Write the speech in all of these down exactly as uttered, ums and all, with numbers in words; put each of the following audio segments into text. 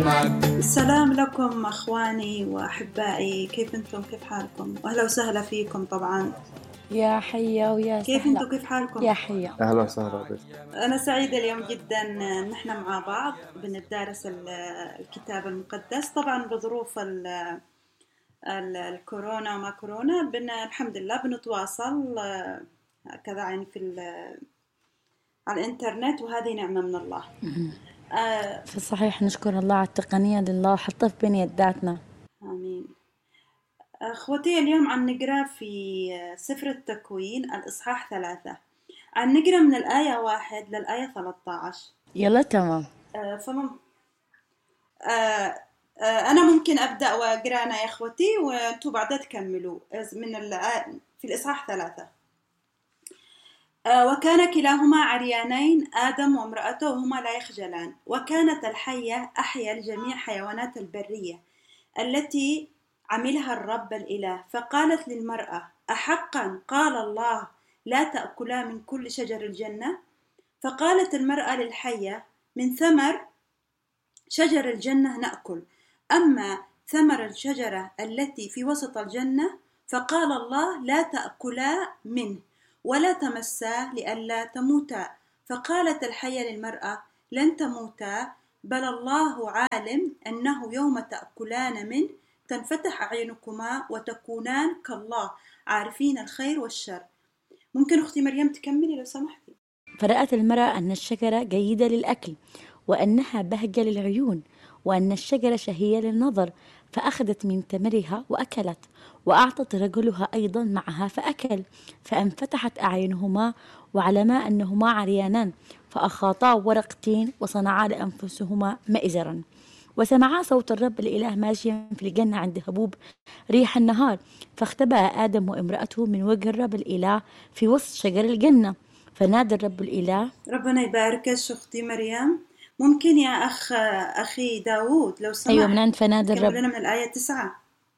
معك. السلام لكم أخواني وأحبائي، كيف أنتم؟ كيف حالكم؟ وأهلا وسهلا فيكم. طبعا يا حيا ويا كيف سهلا. أنتم؟ كيف حالكم؟ يا حيا. أهلا وسهلا بك. أنا سعيدة اليوم جدا نحن مع بعض بندرس الكتاب المقدس، طبعا بظروف ال الكورونا وما كورونا بن الحمد لله بنتواصل كذا يعني في على الإنترنت، وهذه نعمة من الله. آه في الصحيح نشكر الله على التقنية لله حطها في بين يداتنا. آمين. أخوتي اليوم عن نقرأ في سفر التكوين الإصحاح ثلاثة، عن نقرأ من الآية واحد للآية ثلاثة عشر. يلا تمام. آه فمم آه آه أنا ممكن أبدأ وأقرأنا يا أخوتي وأنتوا بعدها تكملوا من في الإصحاح ثلاثة. آه وكان كلاهما عريانين، آدم وامرأته، وهما لا يخجلان. وكانت الحية أحيا الجميع حيوانات البرية التي عملها الرب الإله، فقالت للمرأة: أحقا قال الله لا تأكلا من كل شجر الجنة؟ فقالت المرأة للحية: من ثمر شجر الجنة نأكل، أما ثمر الشجرة التي في وسط الجنة فقال الله لا تأكلا منه ولا تمسا لئلا تموتا. فقالت الحية للمرأة: لن تموتا، بل الله عالم أنه يوم تأكلان منه تنفتح أعينكما وتكونان كالله عارفين الخير والشر. ممكن أختي مريم تكملي لو سمحتي؟ فرأت المرأة أن الشجرة جيدة للأكل وأنها بهجة للعيون وأن الشجرة شهية للنظر، فأخذت من ثمرها وأكلت، وأعطت رجلها أيضا معها فأكل، فانفتحت أعينهما وعلما أنهما عريانان، فأخاطا ورق تين وصنعا لأنفسهما مئزرا. وسمعا صوت الرب الإله ماشيا في الجنة عند هبوب ريح النهار، فاختبأ آدم وامرأته من وجه الرب الإله في وسط شجر الجنة. فنادى الرب الإله. ربنا يبارك أختي مريم. ممكن يا أخ أخي داود لو سمحت؟ أيوة، من عند فنادى الرب. كمل لنا من الآية تسعة.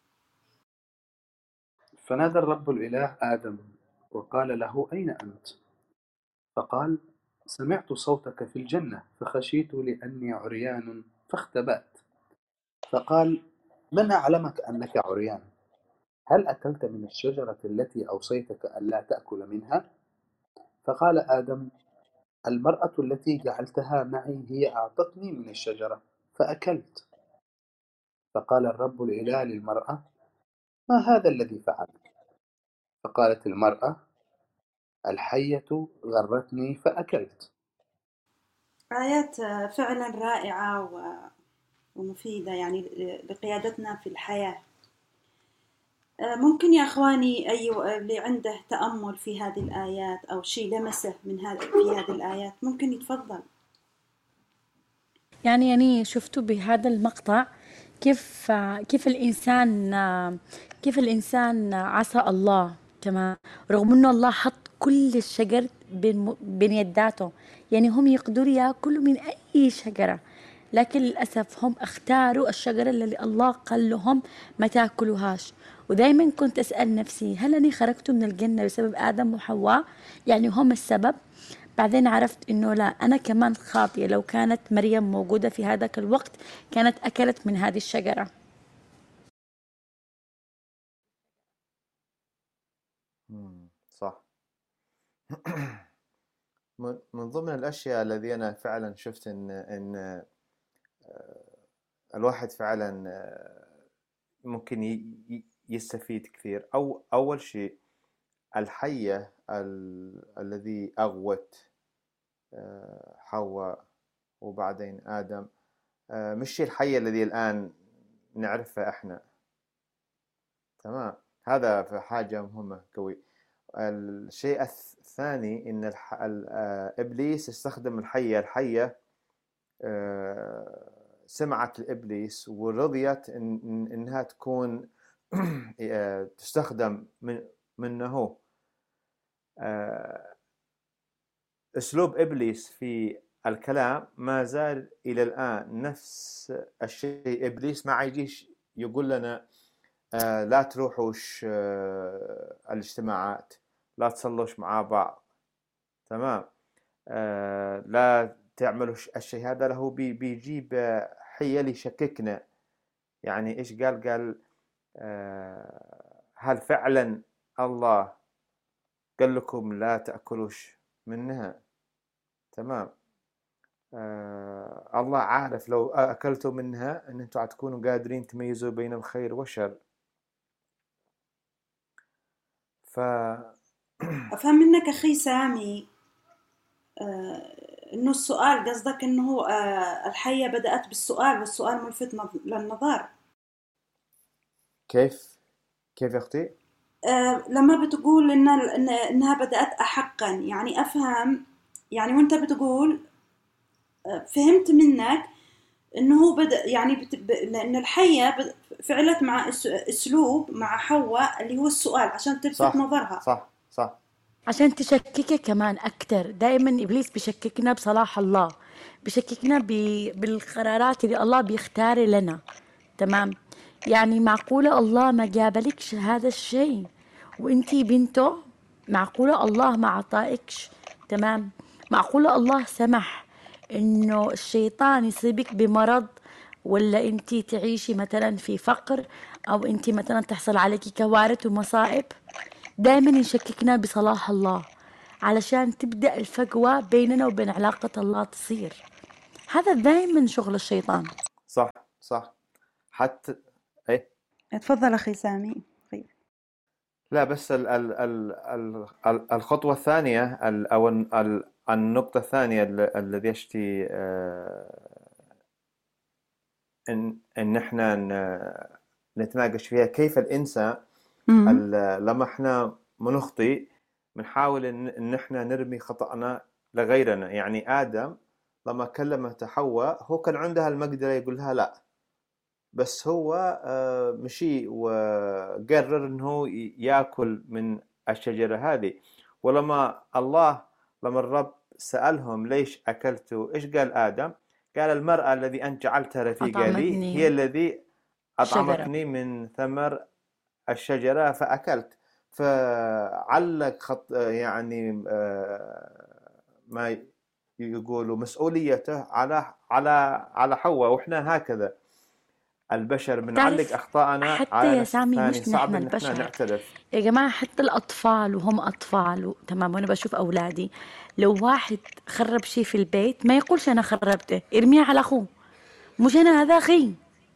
فنادى الرب الإله آدم وقال له: أين أنت؟ فقال: سمعت صوتك في الجنة فخشيت لأني عريان فاختبأت. فقال: من أعلمك أنك عريان؟ هل أكلت من الشجرة التي أوصيتك ألا تأكل منها؟ فقال آدم: المرأة التي جعلتها معي هي أعطتني من الشجرة فأكلت. فقال الرب الإله للمرأة: ما هذا الذي فعلت؟ فقالت المرأة: الحية غرتني فأكلت. آيات فعلا رائعة ومفيدة يعني لقيادتنا في الحياة. ممكن يا أخواني أي اللي عنده تأمل في هذه الآيات أو شيء لمسه من هذا في هذه الآيات ممكن يتفضل. يعني يعني شفتوا بهذا المقطع كيف كيف الإنسان كيف الإنسان عصى الله، تمام، رغم إنه الله حط كل الشجر بين بين يداته، يعني هم يقدروا يأكلوا من أي شجرة، لكن للأسف هم اختاروا الشجرة اللي الله قال لهم ما تأكلوهاش. ودايما كنت أسأل نفسي: هل أني خرجت من الجنة بسبب آدم وحواء؟ يعني هم السبب؟ بعدين عرفت إنه لا، أنا كمان خاطئة. لو كانت مريم موجودة في هذاك الوقت كانت أكلت من هذه الشجرة. صح. من ضمن الأشياء الذي أنا فعلا شفت إن إن الواحد فعلا ممكن يستفيد كثير. أو أول شيء الحية الذي أغوت حواء وبعدين آدم، مش الحية الذي الآن نعرفها إحنا، تمام. هذا في حاجة مهمة قوي. الشيء الثاني إن إبليس استخدم الحية الحية سمعت الإبليس ورضيت إن إنها تكون تستخدم من منه. أسلوب إبليس في الكلام ما زال إلى الآن نفس الشيء. إبليس ما يجيش يقول لنا لا تروحوش الاجتماعات، لا تصلوش مع بعض، تمام، لا تعملوا الشيء هذا. له بيجيب حيل يشككنا. يعني إيش قال؟ قال آه هل فعلا الله قال لكم لا تأكلوش منها؟ تمام. آه الله عارف لو أكلتوا منها أن أنتوا هتكونوا قادرين تميزوا بين الخير والشر. ف أفهم منك أخي سامي آه إنه السؤال قصدك إنه آه الحية بدأت بالسؤال والسؤال ملفت نظ- للنظر. كيف كيف يا أختي؟ آه لما بتقول إن إن إنها بدأت أحقا، يعني أفهم، يعني وأنت بتقول آه فهمت منك إنه هو بدأ يعني بت... ب... لأن الحية بد... فعلت مع أس... أسلوب مع حواء اللي هو السؤال عشان تلفت صح نظرها. صح صح. عشان تشككك كمان أكتر. دائما إبليس بشككنا بصلاح الله، بشككنا ب... بالقرارات اللي الله بيختار لنا. تمام. يعني معقولة الله ما جابلكش هذا الشيء وانتي بنته؟ معقولة الله ما عطائكش؟ تمام. معقولة الله سمح انه الشيطان يصيبك بمرض، ولا انتي تعيشي مثلا في فقر، او انتي مثلا تحصل عليكي كوارث ومصائب؟ دائما يشككنا بصلاح الله علشان تبدأ الفجوة بيننا وبين علاقة الله تصير. هذا دائما شغل الشيطان. صح صح. حتى ايه تفضل أخي سامي. طيب. لا بس ال ال ال ال ال الخطوة الثانية ال أو ال ال النقطة الثانية ال- الذي يشتي آه، إن إن إحنا ن- نتناقش فيها، كيف الإنسان مم. ال- لما إحنا بنخطئ بنحاول إن إن إحنا نرمي خطأنا لغيرنا. يعني آدم لما كلمت حواء هو كان عندها المقدرة يقول لها لا، بس هو آه، مشي وقرر انه ي- ياكل من الشجرة هذه. ولما الله لما الرب سألهم ليش أكلتوا، إيش قال آدم؟ قال المرأة الذي أنت جعلتها رفيقة لي هي أطعمتني الذي الشجرة. أطعمتني من ثمر الشجرة فأكلت. فعلق خط يعني آه، ما يقولوا مسؤوليته على على على حواء. وإحنا هكذا البشر بنعلق تعرف أخطاءنا حتى على يا ناس سامي ثاني. مش صعب نحن إن إحنا البشر نعترف. يا جماعة، حتى الأطفال وهم أطفال و... تمام. وأنا بشوف أولادي لو واحد خرب شيء في البيت ما يقولش أنا خربته، ارميه على أخوه، مش أنا هذا أخي.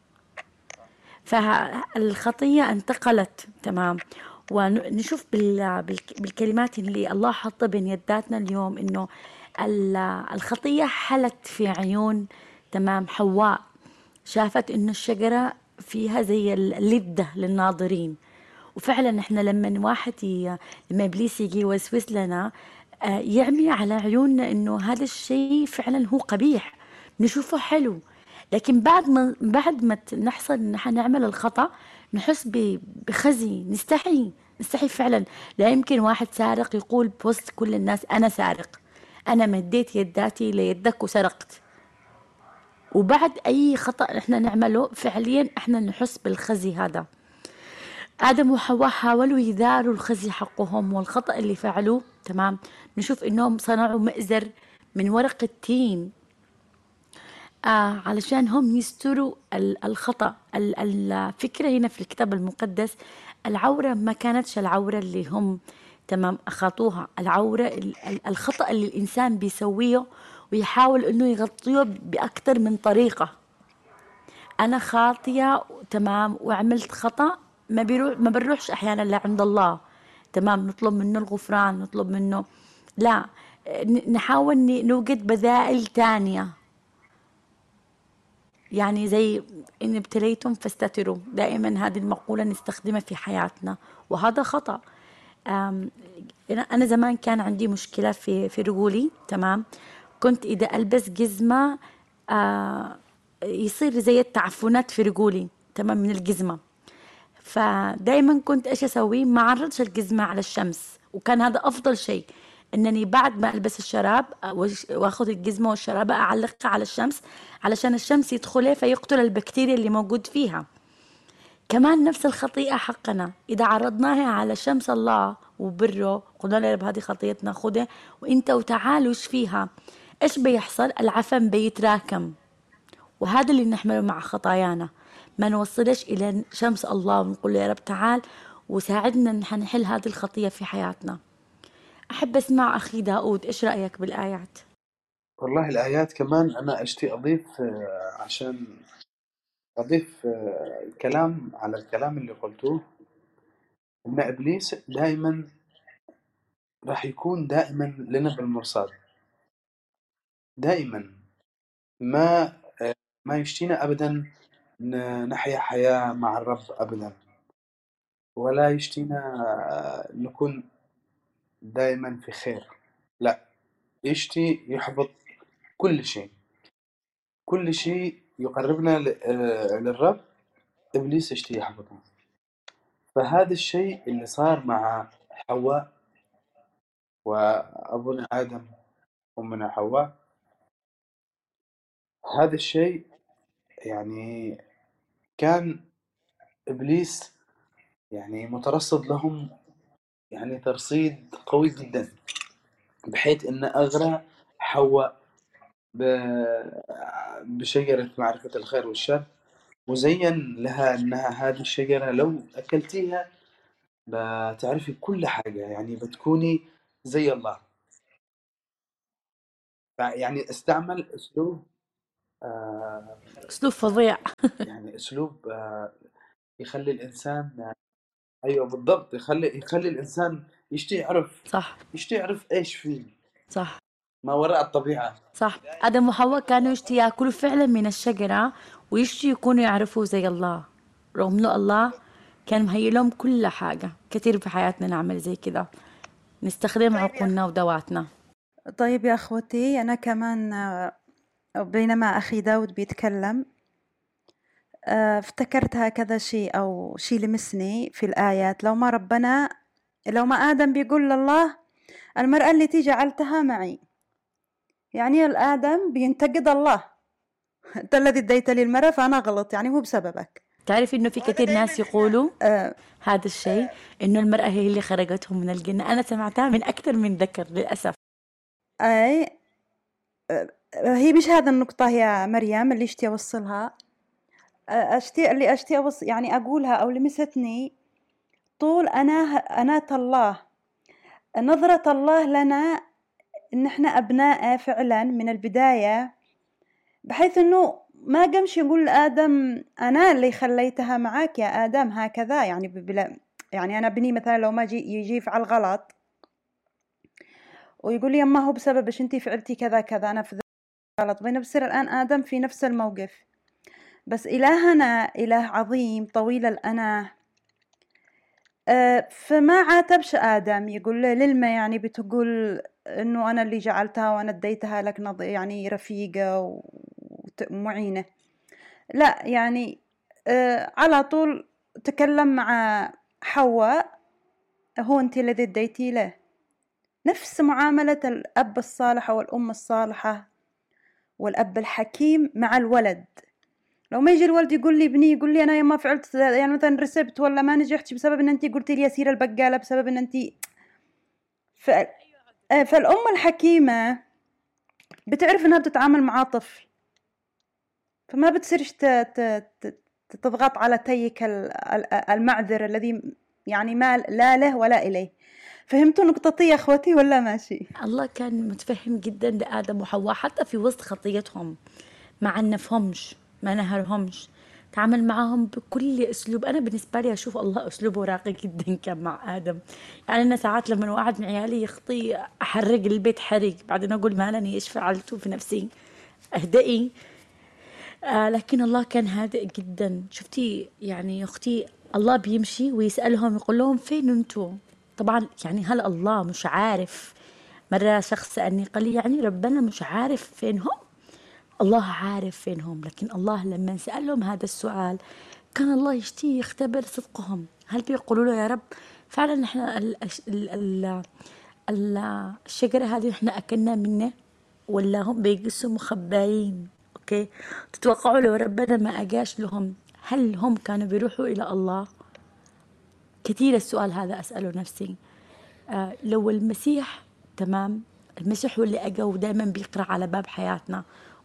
فالخطية انتقلت. تمام. ونشوف بال... بالك- بالكلمات اللي الله حطها بين يداتنا اليوم إنه ال- الخطية حلت في عيون تمام حواء. شافت إنه الشجرة فيها زي اللذة للناظرين. وفعلا احنا لما واحد ي... لما ابليس يجي يوسوس لنا آه، يعمي على عيوننا انه هذا الشيء فعلا هو قبيح، نشوفه حلو، لكن بعد ما بعد ما ت- نحصل ان احنا نعمل الخطأ نحس ب- بخزي، نستحي نستحي فعلا. لا يمكن واحد سارق يقول بوسط كل الناس انا سارق، انا مديت يداتي ليدك وسرقت. وبعد اي خطأ احنا نعمله فعليا احنا نحس بالخزي هذا. آدم وحواء حاولوا يداروا الخزي حقهم والخطأ اللي فعلوه. تمام. نشوف إنهم صنعوا مئزر من ورق التين آه علشان هم يستروا ال- الخطأ. ال- الفكرة هنا في الكتاب المقدس العورة ما كانتش العورة اللي هم تمام أخطوها. العورة ال- ال- الخطأ اللي الإنسان بيسويه ويحاول إنه يغطيه بأكثر من طريقة. انا خاطيه تمام وعملت خطأ، ما بيروح ما بنروحش احيانا لعند الله تمام نطلب منه الغفران، نطلب منه لا، ن- نحاول ن- نوجد بدائل تانية. يعني زي إن ابتليتم فاستتروا، دائما هذه المقولة نستخدمها في حياتنا وهذا خطأ. أم، أنا أنا زمان كان عندي مشكلة في في رجولي. تمام. كنت إذا ألبس جزمة آه، يصير زي التعفنات في رجولي تمام من الجزمة. فدايما كنت ايش اسوي؟ ما اعرضش الجزمة على الشمس، وكان هذا افضل شيء انني بعد ما البس الشراب وش- واخذ الجزمة والشراب اعلقها على الشمس علشان الشمس يدخلها فيقتل البكتيريا اللي موجود فيها. كمان نفس الخطيئة حقنا إذا عرضناها على شمس الله وبره قلنا له يا رب هذه خطيتنا خدها وإنت وتعالوا فيها، إيش بيحصل؟ العفن بيتراكم وهذا اللي نحمله مع خطايانا، ما نوصلش إلى شمس الله ونقول له يا رب تعال وساعدنا إن نحل هذه الخطية في حياتنا. أحب أسمع أخي داود، إيش رأيك بالآيات؟ والله الآيات كمان أنا أشتي أضيف آه، عشان أضيف آه، كلام على الكلام اللي قلتوه، إن إبليس دائما راح يكون دائما لنا بالمرصاد، دائما ما آه، ما يشتينا أبدا ن- نحيا حياة مع الرب أبدا، ولا يشتينا آه، نكون دائما في خير، لا، يشتي يحبط كل شيء، كل شيء يقربنا ل- آه، للرب إبليس يشتي يحبطنا. فهذا الشيء اللي صار مع حواء وأبونا آدم وأمنا حواء، هذا الشيء يعني كان إبليس يعني مترصد لهم يعني ترصيد قوي جدا، بحيث أن أغرى حواء ب- بشجرة معرفة الخير والشر، وزين لها أنها هذه الشجرة لو أكلتيها بتعرفي كل حاجة، يعني بتكوني زي الله. يعني استعمل أسلوب آه أسلوب فظيع. يعني أسلوب آه يخلي الإنسان، أيوة بالضبط، يخلي يخلي الإنسان يشتي يعرف صح يشتي يعرف إيش فيه صح ما وراء الطبيعة. صح. آدم وحواء كانوا يشتي ياكلوا فعلا من الشجرة ويشتي يكونوا يعرفوا زي الله، رغم انه الله كان مهيئ لهم كل حاجة. كثير في حياتنا نعمل زي كده، نستخدم عقولنا ودواتنا. طيب يا أخوتي، أنا كمان آه، بينما أخي داود بيتكلم آه، افتكرت هكذا شيء أو شيء لمسني في الآيات. لو ما ربنا لو ما آدم بيقول لله المرأة التي جعلتها معي، يعني الآدم بينتقد الله، أنت الذي اديت لي المرأة فأنا غلط، يعني هو بسببك. تعرف انه في كثير ناس يقولوا آه هذا الشيء، انه المرأة هي اللي خرجتهم من الجنة. انا سمعتها من اكثر من ذكر للأسف. أي آه هي مش هذا النقطة يا مريم اللي اشتي أوصلها. آه أشتي اللي أشتي أوصل يعني أقولها أو لمستني طول أنا أنا الله، نظرة الله لنا إن إحنا أبناء فعلا من البداية، بحيث إنه ما قامش يقول لآدم أنا اللي خليتها معاك يا آدم هكذا، يعني بلا يعني أنا ابني مثلا لو ما جي يجي يفعل غلط ويقول لي يما هو بسببش أنتي فعلتي كذا كذا، أنا في غلط، بنفسر الآن آدم في نفس الموقف. بس إلهنا إله عظيم طويل الأناه، فما عاتبش آدم، يقول له للما يعني بتقول إنه أنا اللي جعلتها وأنا اديتها لك يعني رفيقة ومعينة، لا، يعني على طول تكلم مع حواء، هو أنت الذي اديتي له، نفس معاملة الأب الصالح والأم الصالحة والأب الحكيم مع الولد. لو ما يجي الولد يقول لي ابني يقول لي انا ما فعلت يعني مثلا رسبت ولا ما نجحتش بسبب ان انت قلتي لي اسير البقاله، بسبب ان انت ف... فالام الحكيمه بتعرف انها بتتعامل مع طفل، فما بتصيرش ت... ت... تضغط على تيك المعذر الذي يعني ما لا له ولا اليه. فهمتوا نقطتي يا اخوتي ولا ماشي؟ الله كان متفهم جدا لآدم وحواء حتى في وسط خطيتهم، ما عنفهمش ما نهرهمش، تعامل معهم بكل اسلوب. انا بالنسبه لي اشوف الله اسلوبه راقي جدا كان مع ادم. يعني انا ساعات لما واحد من عيالي يخطي احرق البيت حرق، بعدين اقول ما لاني ايش فعلته في نفسي، اهدئي. آه لكن الله كان هادئ جدا. شفتي يعني اختي، الله بيمشي ويسالهم يقول لهم فين انتوا؟ طبعا يعني هل الله مش عارف؟ مره شخص سالني قال لي يعني ربنا مش عارف فين هم؟ الله عارف فينهم، لكن الله لما سألهم هذا السؤال كان الله يشتي يختبر صدقهم. هل بيقولوا له يا رب فعلا احنا ال ال ال ال الشجرة هذه احنا أكلنا منه، ولا هم بيقسوا مخبايين؟ اوكي، تتوقعوا لو ربنا ما أجاش لهم هل هم كانوا بيروحوا إلى الله؟ كثير السؤال هذا أسأله نفسي. آه لو المسيح، تمام، المسيح هو اللي أجا ودائما بيقرأ على باب حياتنا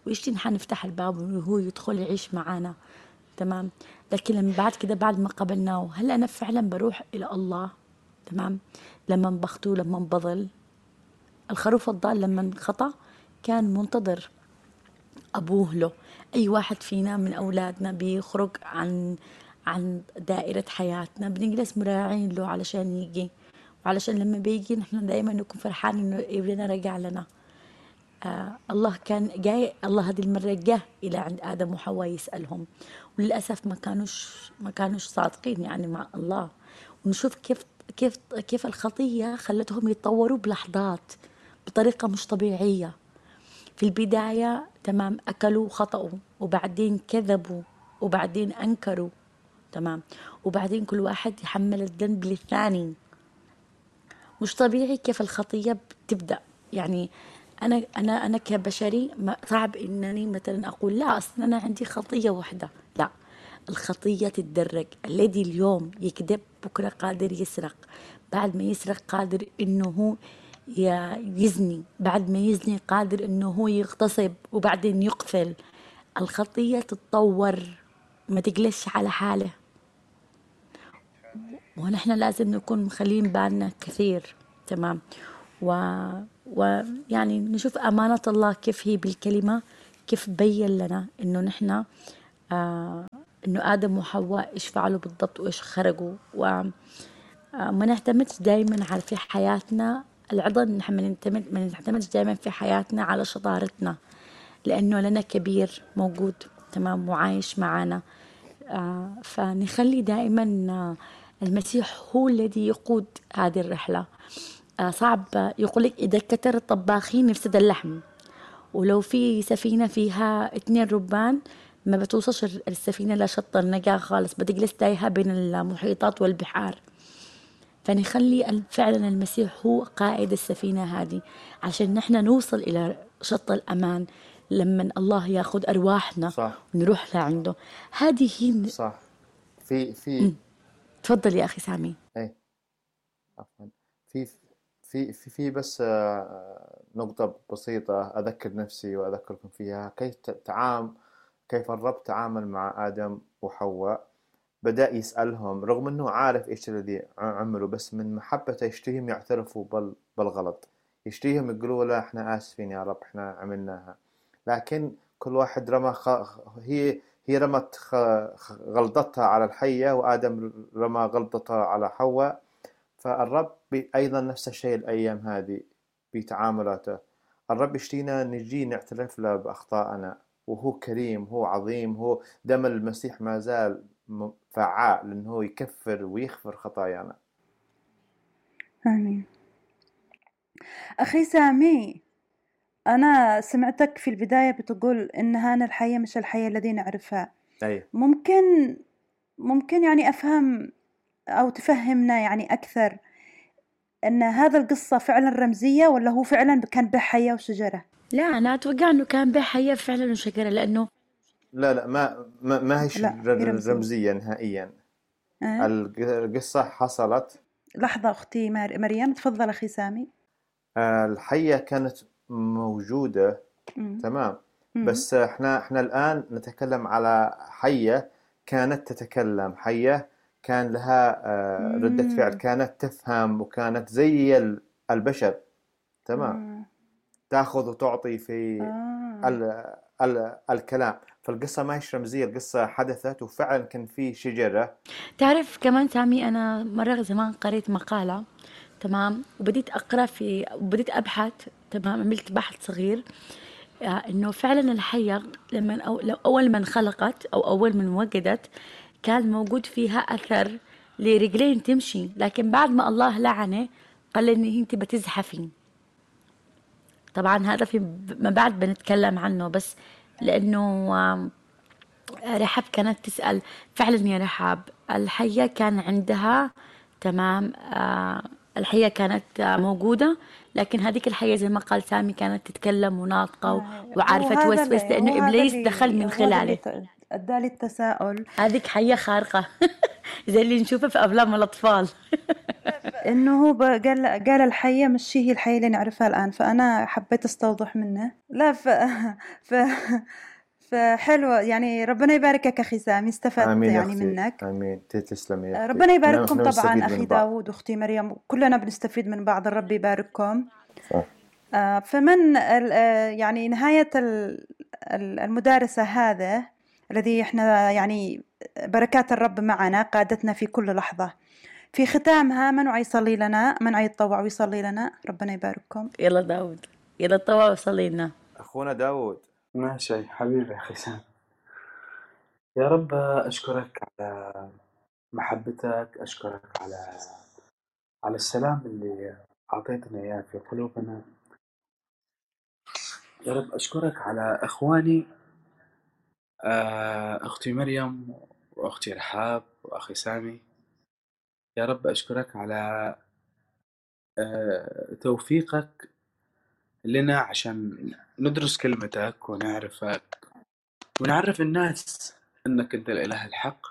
ويشتي نحن نفتح الباب وهو يدخل يعيش معنا. تمام. لكن لما بعد كده بعد ما قبلناه هل أنا فعلا بروح إلى الله؟ تمام. لما بخطو لما بضل الخروف الضال لما خطأ كان منتظر أبوه له. أي واحد فينا من أولادنا بيخرج عن عن دائرة حياتنا بنجلس مراعين له علشان يجي، وعلشان لما بيجي نحن دائما نكون فرحانين إنه ابننا رجع لنا. آه الله كان جاي، الله هذه المرة جه إلى عند آدم وحواء يسألهم، وللأسف ما كانوش ما كانوش صادقين يعني مع الله. ونشوف كيف كيف كيف الخطية خلتهم يتطوروا بلحظات بطريقة مش طبيعية. في البداية تمام أكلوا خطأوا، وبعدين كذبوا، وبعدين أنكروا. تمام. وبعدين كل واحد يحمل الذنب للثاني. مش طبيعي كيف الخطية بتبدأ. يعني أنا أنا أنا كبشري ما صعب إنني مثلا أقول لا أصلا أنا عندي خطية واحدة. لا، الخطية تتدرج. الذي اليوم يكذب بكرة قادر يسرق، بعد ما يسرق قادر إنه هو يزني، بعد ما يزني قادر إنه هو يغتصب، وبعدين يقتل. الخطية تتطور، ما تجلسش على حاله. ونحن لازم نكون مخلين بالنا كثير. تمام. و... ويعني نشوف أمانة الله كيف هي بالكلمة، كيف بين لنا إنه نحن آه إنه آدم وحواء إيش فعلوا بالضبط وإيش خرجوا. وما آه نعتمدش دايما على في حياتنا العظم، نحن ما نعتمد ما نعتمدش دايما في حياتنا على شطارتنا، لأنه لنا كبير موجود. تمام. وعايش معنا. آه فنخلي دائما آه المسيح هو الذي يقود هذه الرحلة. آه صعب يقولك إذا كتر الطباخين يفسد اللحم، ولو في سفينة فيها اثنين ربان ما بتوصلش السفينة لشط النجاة خالص، بتجلس تايهة بين المحيطات والبحار. فنخلي فعلا المسيح هو قائد السفينة هذه عشان نحن نوصل إلى شط الأمان لما الله ياخذ أرواحنا. صح. ونروح لعنده. هذه هي. صح. في في تفضل يا أخي سامي. اي عفوا. في في في في بس آه، نقطة بسيطة أذكر نفسي وأذكركم فيها. كيف تعامل كيف الرب تعامل مع آدم وحواء. بدأ يسألهم رغم أنه عارف إيش الذي عملوا، بس من محبته يشتهيهم يعترفوا بال بالغلط، يشتهيهم يقولوا لا إحنا آسفين يا رب إحنا عملناها. لكن كل واحد رمى خ... هي هي رمت خ... غلطتها على الحية، وآدم رمى غلطتها على حواء. فالرب أيضا نفس الشيء الأيام هذه بتعاملاته. الرب يشتينا نجي نعترف له بأخطائنا، وهو كريم، هو عظيم، هو دم المسيح ما زال فعال لأنه هو يكفر ويغفر خطايانا. آمين. أخي سامي، أنا سمعتك في البداية بتقول إن هانا الحياة مش الحياة الذي نعرفها. أي. ممكن ممكن يعني أفهم أو تفهمنا يعني أكثر أن هذا القصة فعلا رمزية، ولا هو فعلا كان به حياة وشجرة؟ لا، أنا أتوقع أنه كان به حياة فعلا وشجرة، لأنه لا لا ما ما, ما هيش لا، هي رمزية. رمزية نهائيا. أه؟ القصة حصلت. لحظة أختي مار... مريم تفضل. أخي سامي، الحية كانت موجودة. مم. تمام. مم. بس احنا احنا الآن نتكلم على حية كانت تتكلم، حية كان لها آه، ردة مم. فعل، كانت تفهم وكانت زي ال- البشر. تمام. آه. تاخذ وتعطي في آه. ال ال الكلام. فالقصة ما هي رمزية، القصة حدثت وفعلا كان في شجرة. تعرف كمان سامي أنا مرة زمان قريت مقالة. تمام. وبديت أقرأ في وبديت أبحث. تمام. عملت بحث صغير آه إنه فعلا الحية لما أو لو أول ما انخلقت أو أول ما وجدت كان موجود فيها أثر لرجلين تمشي، لكن بعد ما الله لعنه قال إن أنت بتزحفين. طبعا هذا في ما بعد بنتكلم عنه، بس لأنه آم، رحاب كانت تسأل فعلا يا رحاب الحية كان عندها. تمام. آه الحية كانت آه، موجودة، لكن هذيك الحية زي ما قال سامي كانت تتكلم وناطقة و- آه. وعارفة وهذا توسوس، اللي- لأنه وهذا إبليس اللي- دخل من وهذا اللي خلاله. ت- أدى لي التساؤل. هذيك حية خارقة زي اللي نشوفها في أفلام الأطفال. انه هو ب- قال قال الحية مش هي الحية اللي نعرفها الآن، فأنا حبيت استوضح منه. لا ف ف فحلوة يعني. ربنا يباركك أخي سامي، استفدت آمين يا يعني أختي، منك. آمين، تسلمي يا أختي. ربنا يبارككم نحن طبعا نستفيد أخي من بعض. داود وأختي مريم، كلنا بنستفيد من بعض. الرب يبارككم. صح. آه، فمن ال- آه، يعني نهاية ال- ال- المدارسة هذا الذي احنا يعني بركات الرب معنا قادتنا في كل لحظة. في ختامها من وعي يصلي لنا، من وعي يتطوع ويصلي لنا. ربنا يبارككم. يلا داود، يلا تطوع وصلي لنا. أخونا داود. ماشي حبيبي يا أخي سام. يا رب أشكرك على محبتك، أشكرك على على السلام اللي أعطيتنا إياه في قلوبنا. يا رب أشكرك على إخواني، آه، أختي مريم وأختي رحاب وأخي سامي. يا رب أشكرك على آه، توفيقك لنا عشان ندرس كلمتك ونعرفك ونعرف الناس أنك أنت الإله الحق.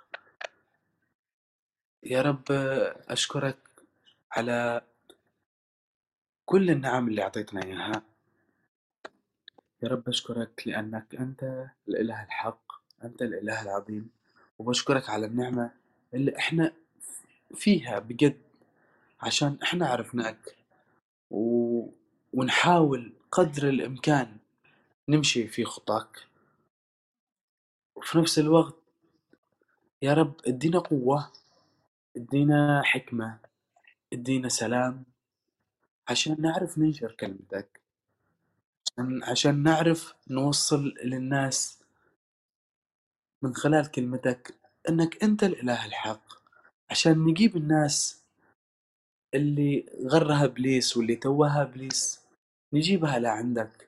يا رب أشكرك على كل النعم اللي أعطيتنا إياها. يا رب أشكرك لأنك أنت الإله الحق، أنت الإله العظيم. وبشكرك على النعمة اللي إحنا فيها بجد، عشان إحنا عرفناك و... ونحاول قدر الإمكان نمشي في خطاك. وفي نفس الوقت يا رب ادينا قوة، ادينا حكمة، ادينا سلام، عشان نعرف ننشر كلمتك، عشان- عشان نعرف نوصل للناس من خلال كلمتك انك انت الاله الحق، عشان نجيب الناس اللي غرها ابليس واللي توها ابليس نجيبها لعندك،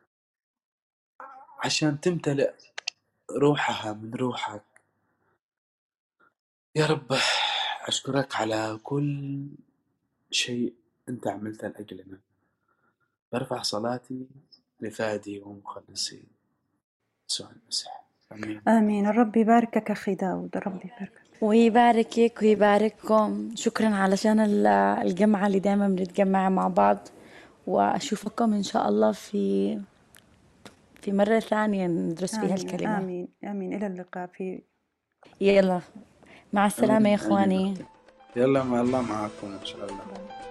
عشان تمتلئ روحها من روحك. يا رب اشكرك على كل شيء انت عملته لاجلنا. برفع صلاتي لفادي ومخلصي يسوع المسيح، امين. آمين. الرب يباركك أخي داود، الرب يباركك. ويباركك ويبارككم. شكرا علشان ال- الجمعة اللي دائما بنتجمع مع بعض، وأشوفكم إن شاء الله في في مرة ثانية ندرس فيها آمين الكلمة. آمين آمين. إلى اللقاء. في يلا مع السلامة يا امين امين إخواني. أختي. يلا مع الله معاكم ان شاء الله.